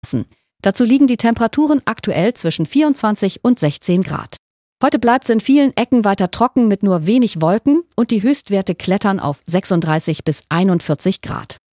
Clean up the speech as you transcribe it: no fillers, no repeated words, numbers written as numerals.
Dazu liegen die Temperaturen aktuell zwischen 24 und 16 Grad. Heute bleibt es in vielen Ecken weiter trocken mit nur wenig Wolken und die Höchstwerte klettern auf 36 bis 41 Grad.